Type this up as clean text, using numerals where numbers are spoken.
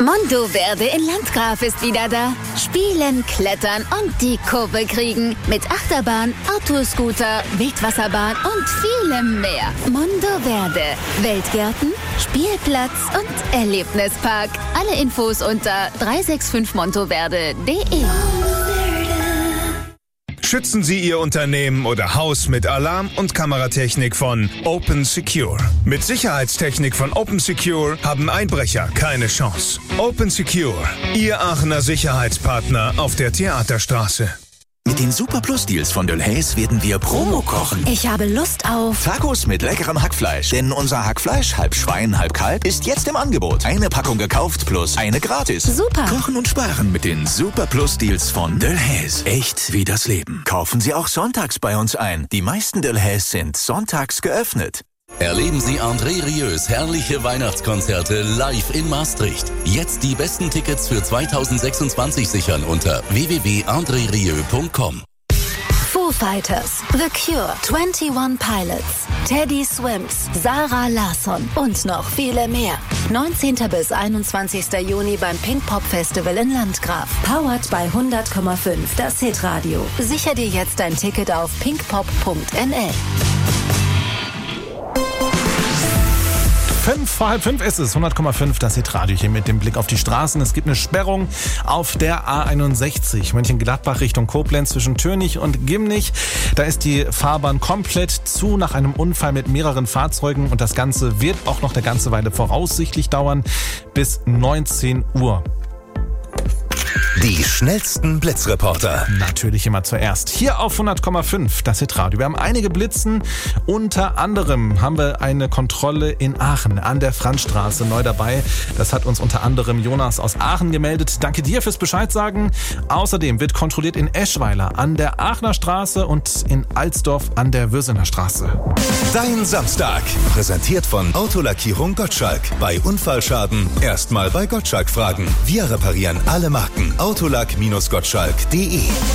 Mondoverde in Landgraf ist wieder da. Spielen, klettern und die Kurve kriegen. Mit Achterbahn, Autoscooter, Wildwasserbahn und vielem mehr. Mondoverde. Weltgärten, Spielplatz und Erlebnispark. Alle Infos unter 365montoverde.de. Schützen Sie Ihr Unternehmen oder Haus mit Alarm- und Kameratechnik von Open Secure. Mit Sicherheitstechnik von Open Secure haben Einbrecher keine Chance. Open Secure, Ihr Aachener Sicherheitspartner auf der Theaterstraße. Mit den Super-Plus-Deals von Delhaize werden wir Promo kochen. Ich habe Lust auf Tacos mit leckerem Hackfleisch. Denn unser Hackfleisch, halb Schwein, halb Kalb, ist jetzt im Angebot. Eine Packung gekauft plus eine gratis. Super. Kochen und sparen mit den Super-Plus-Deals von Delhaize. Echt wie das Leben. Kaufen Sie auch sonntags bei uns ein. Die meisten Delhaize sind sonntags geöffnet. Erleben Sie André Rieu's herrliche Weihnachtskonzerte live in Maastricht. Jetzt die besten Tickets für 2026 sichern unter www.andrerieu.com. Foo Fighters, The Cure, 21 Pilots, Teddy Swims, Sarah Larsson und noch viele mehr. 19. bis 21. Juni beim Pink Pop Festival in Landgraf. Powered by 100,5, das Hitradio. Sicher dir jetzt ein Ticket auf pinkpop.nl. 4:05 ist es, 100,5, das Hitradio hier mit dem Blick auf die Straßen. Es gibt eine Sperrung auf der A61, Mönchengladbach Richtung Koblenz zwischen Türnich und Gimnich. Da ist die Fahrbahn komplett zu nach einem Unfall mit mehreren Fahrzeugen und das Ganze wird auch noch eine ganze Weile voraussichtlich dauern, bis 19 Uhr. Die schnellsten Blitzreporter. Natürlich immer zuerst. Hier auf 100,5, das Hitradio. Wir haben einige Blitzen. Unter anderem haben wir eine Kontrolle in Aachen an der Franzstraße neu dabei. Das hat uns unter anderem Jonas aus Aachen gemeldet. Danke dir fürs Bescheid sagen. Außerdem wird kontrolliert in Eschweiler an der Aachener Straße und in Alsdorf an der Würsener Straße. Dein Samstag. Präsentiert von Autolackierung Gottschalk. Bei Unfallschaden erstmal bei Gottschalk fragen. Wir reparieren alle Marken. Autolack-Gottschalk.de